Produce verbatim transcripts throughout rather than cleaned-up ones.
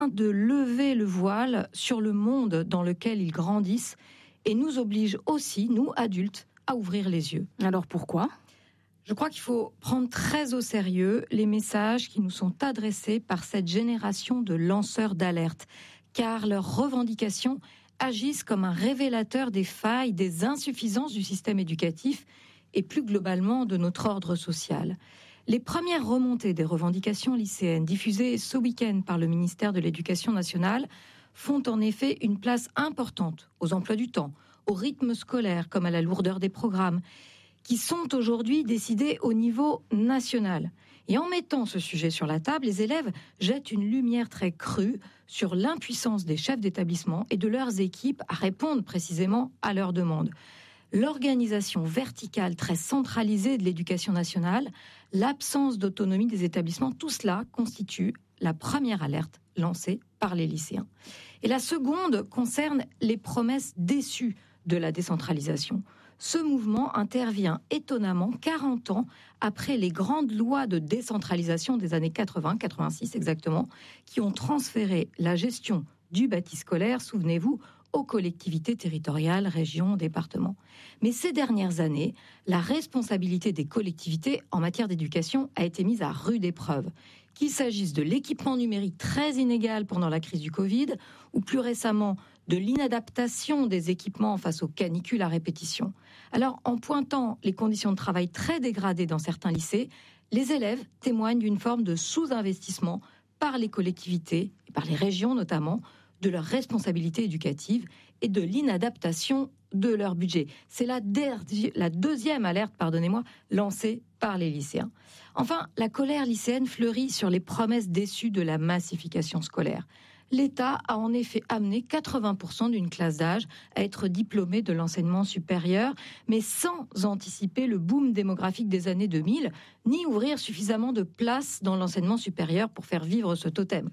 de lever le voile sur le monde dans lequel ils grandissent et nous oblige aussi, nous adultes, à ouvrir les yeux. Alors pourquoi ? Je crois qu'il faut prendre très au sérieux les messages qui nous sont adressés par cette génération de lanceurs d'alerte, car leurs revendications agissent comme un révélateur des failles, des insuffisances du système éducatif et plus globalement de notre ordre social. Les premières remontées des revendications lycéennes diffusées ce week-end par le ministère de l'Éducation nationale font en effet une place importante aux emplois du temps, au rythme scolaire comme à la lourdeur des programmes, qui sont aujourd'hui décidés au niveau national. Et en mettant ce sujet sur la table, les élèves jettent une lumière très crue sur l'impuissance des chefs d'établissement et de leurs équipes à répondre précisément à leurs demandes. L'organisation verticale très centralisée de l'éducation nationale, l'absence d'autonomie des établissements, tout cela constitue la première alerte lancée par les lycéens. Et la seconde concerne les promesses déçues de la décentralisation. Ce mouvement intervient étonnamment quarante ans après les grandes lois de décentralisation des années quatre-vingts, quatre-vingt-six exactement, qui ont transféré la gestion du bâti scolaire, souvenez-vous, aux collectivités territoriales, régions, départements. Mais ces dernières années, la responsabilité des collectivités en matière d'éducation a été mise à rude épreuve. Qu'il s'agisse de l'équipement numérique très inégal pendant la crise du Covid, ou plus récemment de l'inadaptation des équipements face aux canicules à répétition. Alors, en pointant les conditions de travail très dégradées dans certains lycées, les élèves témoignent d'une forme de sous-investissement par les collectivités, et par les régions notamment, de leur responsabilité éducative et de l'inadaptation de leur budget. C'est la, der- la deuxième alerte, pardonnez-moi, lancée par les lycéens. Enfin, la colère lycéenne fleurit sur les promesses déçues de la massification scolaire. L'État a en effet amené quatre-vingts pour cent d'une classe d'âge à être diplômée de l'enseignement supérieur, mais sans anticiper le boom démographique des années deux mille, ni ouvrir suffisamment de places dans l'enseignement supérieur pour faire vivre ce totem.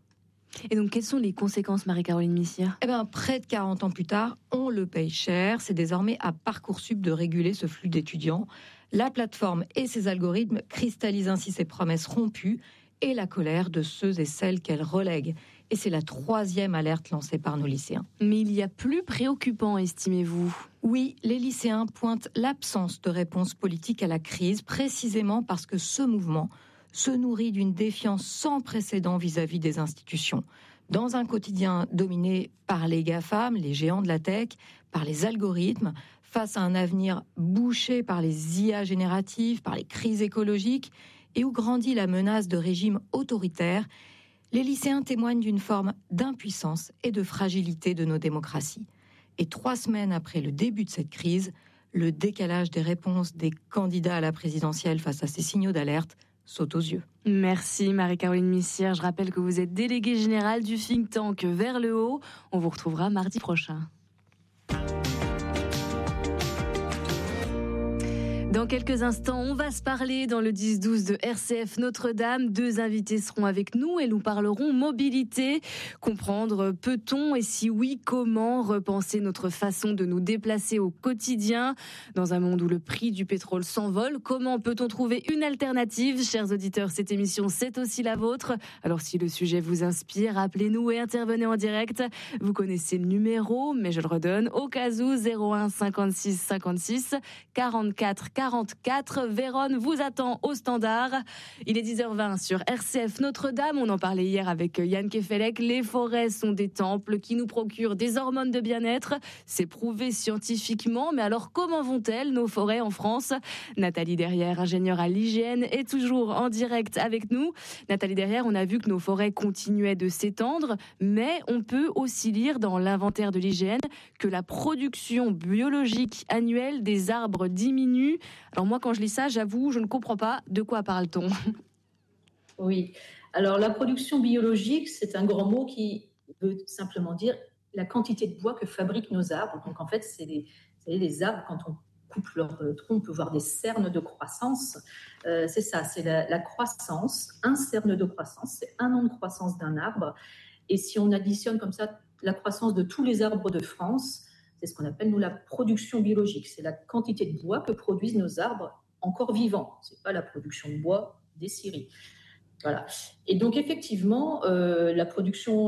Et donc, quelles sont les conséquences, Marie-Caroline Missire ? Eh bien, près de quarante ans plus tard, on le paye cher. C'est désormais à Parcoursup de réguler ce flux d'étudiants. La plateforme et ses algorithmes cristallisent ainsi ses promesses rompues et la colère de ceux et celles qu'elle relègue. Et c'est la troisième alerte lancée par nos lycéens. Mais il y a plus préoccupant, estimez-vous ? Oui, les lycéens pointent l'absence de réponse politique à la crise, précisément parce que ce mouvement se nourrit d'une défiance sans précédent vis-à-vis des institutions. Dans un quotidien dominé par les GAFAM, les géants de la tech, par les algorithmes, face à un avenir bouché par les I A génératives, par les crises écologiques, et où grandit la menace de régimes autoritaires, les lycéens témoignent d'une forme d'impuissance et de fragilité de nos démocraties. Et trois semaines après le début de cette crise, le décalage des réponses des candidats à la présidentielle face à ces signaux d'alerte saute aux yeux. Merci Marie-Caroline Missire. Je rappelle que vous êtes déléguée générale du think tank Vers le Haut. On vous retrouvera mardi prochain. Dans quelques instants, on va se parler dans le dix douze de R C F Notre-Dame. Deux invités seront avec nous et nous parlerons mobilité. Comprendre, peut-on et si oui, comment repenser notre façon de nous déplacer au quotidien dans un monde où le prix du pétrole s'envole? Comment peut-on trouver une alternative? Chers auditeurs, cette émission, c'est aussi la vôtre. Alors si le sujet vous inspire, appelez-nous et intervenez en direct. Vous connaissez le numéro, mais je le redonne, au cas où, zéro un cinquante-six cinquante-six quarante-quatre quarante-quatre. Véronne vous attend au standard. Il est dix heures vingt sur R C F Notre-Dame. On en parlait hier avec Yann Kefelec. Les forêts sont des temples qui nous procurent des hormones de bien-être. C'est prouvé scientifiquement. Mais alors, comment vont-elles, nos forêts en France? Nathalie Derrière, ingénieure à l'I G N, est toujours en direct avec nous. Nathalie Derrière, on a vu que nos forêts continuaient de s'étendre, mais on peut aussi lire dans l'inventaire de l'I G N que la production biologique annuelle des arbres diminue. Alors moi, quand je lis ça, j'avoue, je ne comprends pas de quoi parle-t-on. Oui. Alors la production biologique, c'est un grand mot qui veut simplement dire la quantité de bois que fabriquent nos arbres. Donc en fait, c'est des, c'est des arbres, quand on coupe leur tronc, on peut voir des cernes de croissance. Euh, c'est ça, c'est la, la croissance. Un cerne de croissance, c'est un an de croissance d'un arbre. Et si on additionne comme ça la croissance de tous les arbres de France, c'est ce qu'on appelle, nous, la production biologique. C'est la quantité de bois que produisent nos arbres encore vivants. Ce n'est pas la production de bois des scieries. Voilà. Et donc effectivement, euh, la production